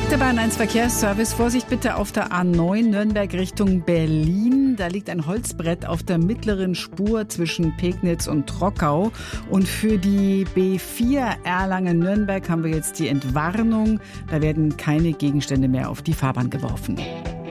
Der Bahn 1 Verkehrsservice. Vorsicht bitte auf der A9 Nürnberg Richtung Berlin. Da liegt ein Holzbrett auf der mittleren Spur zwischen Pegnitz und Trockau. Und für die B4 Erlangen-Nürnberg haben wir jetzt die Entwarnung. Da werden keine Gegenstände mehr auf die Fahrbahn geworfen.